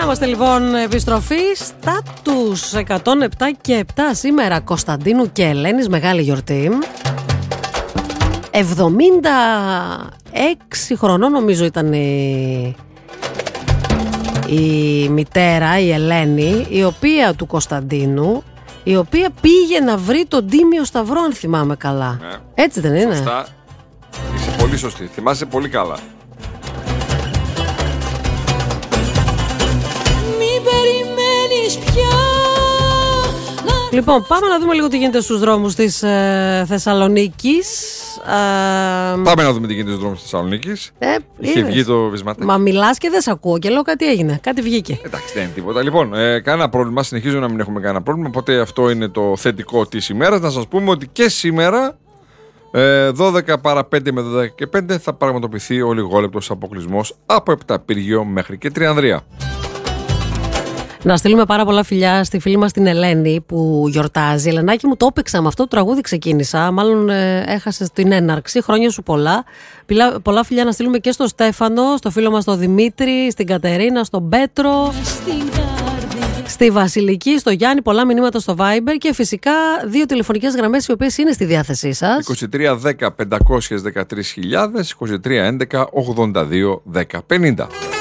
είμαστε λοιπόν επιστροφή στα τους 107 και 7 σήμερα. Κωνσταντίνου και Ελένης, μεγάλη γιορτή. 76 χρονών νομίζω ήταν η μητέρα, η Ελένη, η οποία του Κωνσταντίνου, η οποία πήγε να βρει τον Τίμιο Σταυρό, αν θυμάμαι καλά. Έτσι δεν είναι? Σωστά. Είσαι πολύ σωστή. Θυμάσαι πολύ καλά. Μην περιμένεις πια. Λοιπόν, πάμε να δούμε λίγο τι γίνεται στους δρόμους της Θεσσαλονίκης. Πάμε να δούμε τι γίνεται στους δρόμους της Θεσσαλονίκης. Είχε βγει το βυσματάκι. Μα μιλάς και δεν σ' ακούω και λέω κάτι έγινε, κάτι βγήκε. Εντάξει, δεν είναι τίποτα. Λοιπόν, κανένα πρόβλημα, συνεχίζω να μην έχουμε κανένα πρόβλημα. Οπότε αυτό είναι το θετικό της ημέρας. Να σας πούμε ότι και σήμερα 12 παρά 5 με 12 και 5 θα πραγματοποιηθεί ο λιγόλεπτος αποκλεισμός από Επταπύργιο μέχρι και Τριανδρία. Να στείλουμε πάρα πολλά φιλιά στη φίλη μας την Ελένη που γιορτάζει. Ελενάκη μου, το έπαιξα με αυτό το τραγούδι, ξεκίνησα. Μάλλον έχασες την έναρξη. Χρόνια σου πολλά. Πολλά φιλιά να στείλουμε και στο Στέφανο, στο φίλο μας τον Δημήτρη, στην Κατερίνα, στον Πέτρο, στη Βασιλική, στο Γιάννη. Πολλά μηνύματα στο Viber και φυσικά 2 τηλεφωνικές γραμμές οι οποίες είναι στη διάθεσή σας. 2310 513 2311 82 10 50.